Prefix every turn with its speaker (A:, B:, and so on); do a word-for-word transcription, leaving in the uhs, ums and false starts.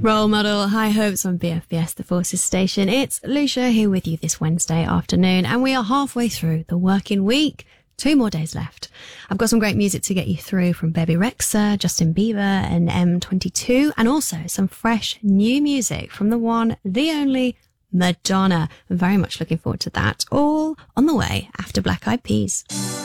A: Role Model, High Hopes on B F B S, the Forces station. It's Lucia here with you this Wednesday afternoon, and we are halfway through the working week. Two more days left. I've got some great music to get you through from Bebe Rexha, Justin Bieber and M twenty-two, and also some fresh new music from the one, the only Madonna. I'm very much looking forward to that. All on the way after Black Eyed Peas.